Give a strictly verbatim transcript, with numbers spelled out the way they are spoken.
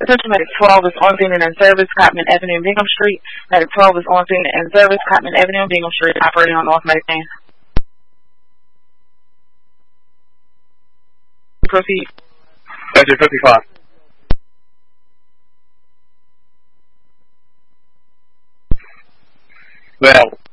Attention Medic twelve is on scene and in service, Cotman Avenue and Bingham Street. Medic twelve is on scene and in service, Cotman Avenue and Bingham Street, operating on North Medic Lane. Proceed. Engine fifty-five. Well.